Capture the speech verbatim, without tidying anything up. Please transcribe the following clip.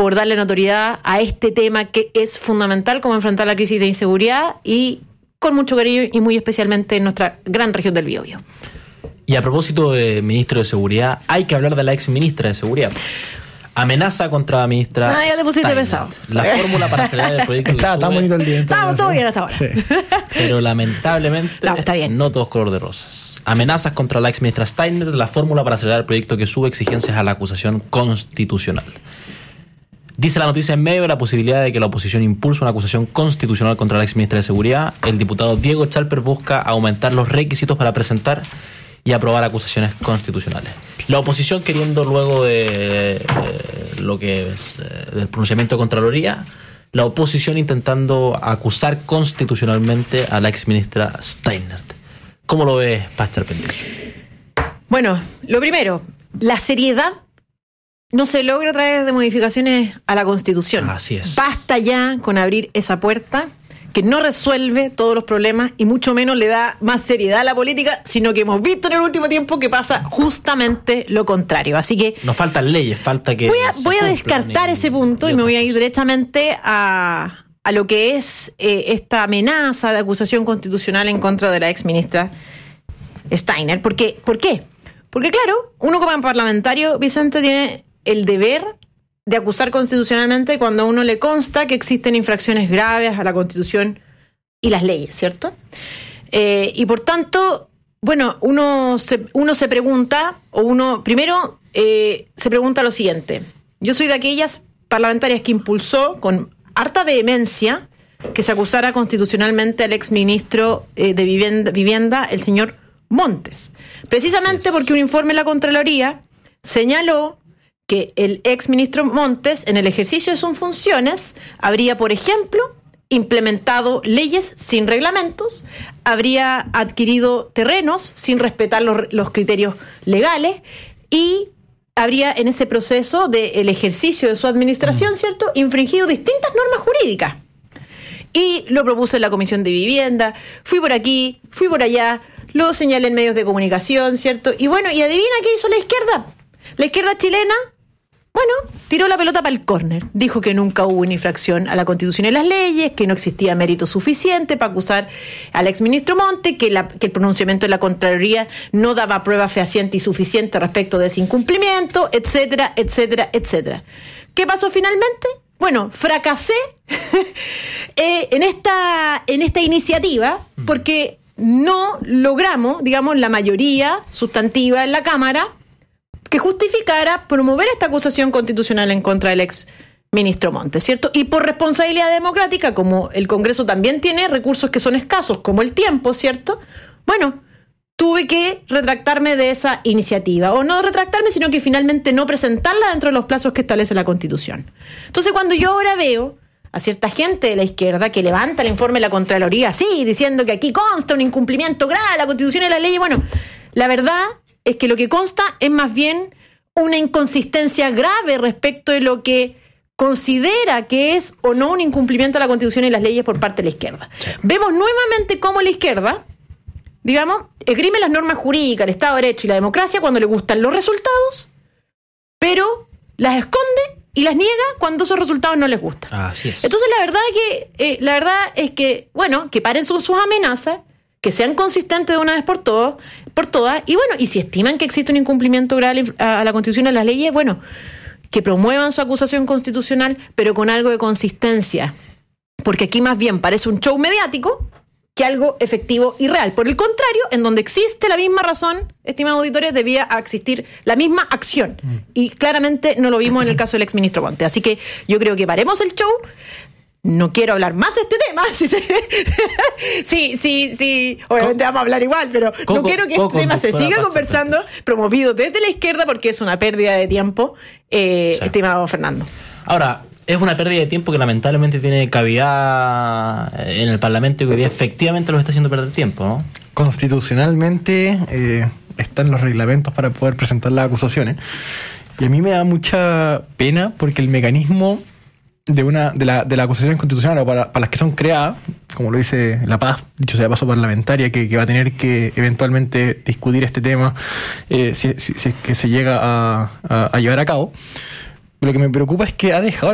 por darle notoriedad a este tema que es fundamental, como enfrentar la crisis de inseguridad, y con mucho cariño y muy especialmente en nuestra gran región del Biobío. Y a propósito de ministro de Seguridad, hay que hablar de la ex ministra de Seguridad. Amenaza contra la ministra. Ah, ya te pusiste Steiner. pesado. La fórmula para acelerar el proyecto. Está tan bonito el día. Estamos todo bien hasta ahora. Sí. Pero lamentablemente no, está bien. no todo es color de rosas. Amenazas contra la ex ministra Steiner, la fórmula para acelerar el proyecto que sube exigencias a la acusación constitucional. Dice la noticia en medio de la posibilidad de que la oposición impulse una acusación constitucional contra la ex ministra de Seguridad. El diputado Diego Chalper busca aumentar los requisitos para presentar y aprobar acusaciones constitucionales. La oposición, queriendo luego de eh, lo que es eh, del pronunciamiento de Contraloría, la oposición intentando acusar constitucionalmente a la exministra Steiner. ¿Cómo lo ves, Paz Charpentier? Bueno, lo primero, la seriedad no se logra a través de modificaciones a la Constitución. Así es. Basta ya con abrir esa puerta que no resuelve todos los problemas y mucho menos le da más seriedad a la política, sino que hemos visto en el último tiempo que pasa justamente lo contrario. Así que nos faltan leyes, falta que... Voy a, voy a descartar ese punto y me voy a ir directamente a, a lo que es eh, esta amenaza de acusación constitucional en contra de la ex ministra Steiner. Porque, ¿por qué? Porque claro, uno como parlamentario, Vicente, tiene el deber de acusar constitucionalmente cuando a uno le consta que existen infracciones graves a la Constitución y las leyes, ¿cierto? Eh, y por tanto, bueno, uno se, uno se pregunta, o uno primero eh, se pregunta lo siguiente. Yo soy de aquellas parlamentarias que impulsó con harta vehemencia que se acusara constitucionalmente al exministro eh, de vivienda, vivienda, el señor Montes. Precisamente porque un informe de la Contraloría señaló que el exministro Montes, en el ejercicio de sus funciones, habría, por ejemplo, implementado leyes sin reglamentos, habría adquirido terrenos sin respetar los, los criterios legales y habría, en ese proceso del ejercicio de su administración, ¿cierto?, infringido distintas normas jurídicas. Y lo propuse en la Comisión de Vivienda, fui por aquí, fui por allá, lo señalé en medios de comunicación, ¿cierto? Y bueno, ¿y adivina qué hizo la izquierda? La izquierda chilena, bueno, tiró la pelota para el córner. Dijo que nunca hubo una infracción a la Constitución y las leyes, que no existía mérito suficiente para acusar al exministro Montes, que, la, que el pronunciamiento de la Contraloría no daba prueba fehaciente y suficiente respecto de ese incumplimiento, etcétera, etcétera, etcétera. ¿Qué pasó finalmente? Bueno, fracasé eh, en esta, en esta iniciativa porque no logramos, digamos, la mayoría sustantiva en la Cámara que justificara promover esta acusación constitucional en contra del ex ministro Montes, ¿cierto? Y por responsabilidad democrática, como el Congreso también tiene recursos que son escasos, como el tiempo, ¿cierto? Bueno, tuve que retractarme de esa iniciativa, o no retractarme, sino que finalmente no presentarla dentro de los plazos que establece la Constitución. Entonces, cuando yo ahora veo a cierta gente de la izquierda que levanta el informe de la Contraloría así, diciendo que aquí consta un incumplimiento grave de la Constitución y la ley, bueno, la verdad es que lo que consta es más bien una inconsistencia grave respecto de lo que considera que es o no un incumplimiento de la Constitución y las leyes por parte de la izquierda. Sí. Vemos nuevamente cómo la izquierda, digamos, esgrime las normas jurídicas, el Estado de Derecho y la democracia cuando le gustan los resultados, pero las esconde y las niega cuando esos resultados no les gustan. Ah, así es. Entonces la verdad que eh, la verdad es que, bueno, que paren sus, sus amenazas, que sean consistentes de una vez por todas, por todas, y bueno, y si estiman que existe un incumplimiento grave a la Constitución y a las leyes, bueno, que promuevan su acusación constitucional, pero con algo de consistencia, porque aquí más bien parece un show mediático que algo efectivo y real. Por el contrario, en donde existe la misma razón, estimados auditores, debía existir la misma acción, mm. y claramente no lo vimos en el caso del exministro Montes. Así que yo creo que paremos el show. No quiero hablar más de este tema. Sí, sí, sí, sí. Obviamente vamos a hablar igual, pero Coco, no quiero que Coco, este tema se siga conversando, promovido desde la izquierda, porque es una pérdida de tiempo, eh, sí. estimado Fernando. Ahora, es una pérdida de tiempo que lamentablemente tiene cavidad en el Parlamento y que hoy día efectivamente lo está haciendo perder tiempo, ¿no? Constitucionalmente eh, están los reglamentos para poder presentar las acusaciones. Y a mí me da mucha pena porque el mecanismo de una de la de la acusación constitucional, o para, para las que son creadas, como lo dice La Paz, dicho sea de paso parlamentaria, que, que va a tener que eventualmente discutir este tema eh, si, si, si es que se llega a, a, a llevar a cabo. Lo que me preocupa es que ha dejado